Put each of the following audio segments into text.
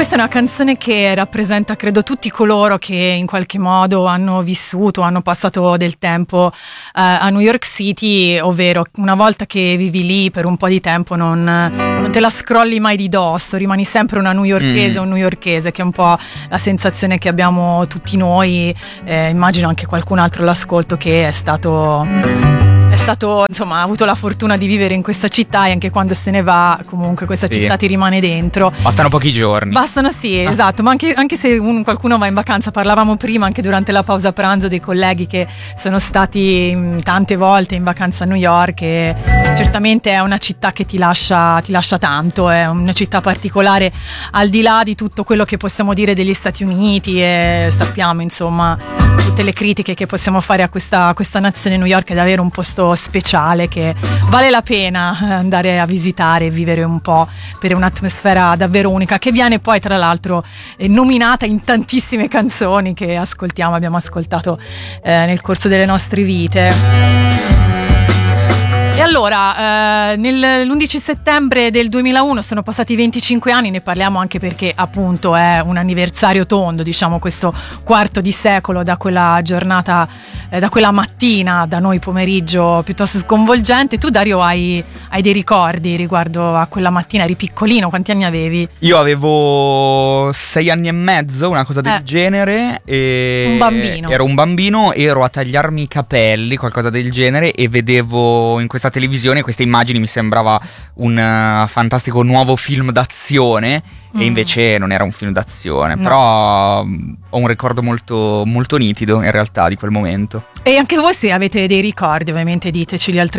Questa è una canzone che rappresenta, credo, tutti coloro che in qualche modo hanno vissuto, hanno passato del tempo a New York City, ovvero una volta che vivi lì per un po' di tempo non te la scrolli mai di dosso, rimani sempre una newyorkese o un newyorkese, che è un po' la sensazione che abbiamo tutti noi, immagino anche qualcun altro all'ascolto che è stato, insomma, ha avuto la fortuna di vivere in questa città, e anche quando se ne va comunque questa città ti rimane dentro. Bastano pochi giorni. Bastano, sì, esatto, ma anche se qualcuno va in vacanza, parlavamo prima anche durante la pausa pranzo dei colleghi che sono stati tante volte in vacanza a New York, e certamente è una città che ti lascia tanto, è una città particolare al di là di tutto quello che possiamo dire degli Stati Uniti, e sappiamo insomma tutte le critiche che possiamo fare a questa nazione. New York è davvero un posto speciale che vale la pena andare a visitare e vivere un po' per un'atmosfera davvero unica, che viene poi tra l'altro nominata in tantissime canzoni che abbiamo ascoltato nel corso delle nostre vite. E allora, l'11 settembre del 2001 sono passati 25 anni, ne parliamo anche perché appunto è un anniversario tondo, diciamo questo quarto di secolo da quella giornata, da quella mattina, da noi pomeriggio piuttosto sconvolgente. Tu, Dario, hai dei ricordi riguardo a quella mattina? Eri piccolino, quanti anni avevi? Io avevo 6 anni e mezzo, una cosa del genere, e un bambino. Ero un bambino, ero a tagliarmi i capelli, qualcosa del genere, e vedevo in questa televisione queste immagini, mi sembrava un fantastico nuovo film d'azione, e invece non era un film d'azione, però ho un ricordo molto, molto nitido in realtà di quel momento. E anche voi, se avete dei ricordi, ovviamente diteceli al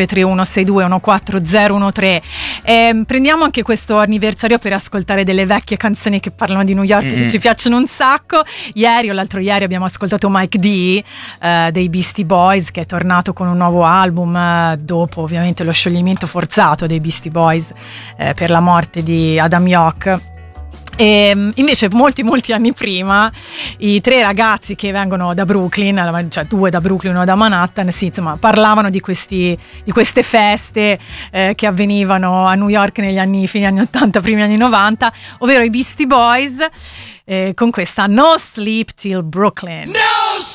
331-6214013. Prendiamo anche questo anniversario per ascoltare delle vecchie canzoni che parlano di New York, che ci piacciono un sacco. Ieri o l'altro ieri abbiamo ascoltato Mike D dei Beastie Boys, che è tornato con un nuovo album dopo ovviamente lo scioglimento forzato dei Beastie Boys per la morte di Adam Yauch. E invece molti anni prima i tre ragazzi che vengono da Brooklyn, cioè 2 da Brooklyn, 1 da Manhattan, sì, insomma, parlavano di queste feste che avvenivano a New York negli fine anni 80, primi anni 90, ovvero i Beastie Boys con questa No Sleep Till Brooklyn. No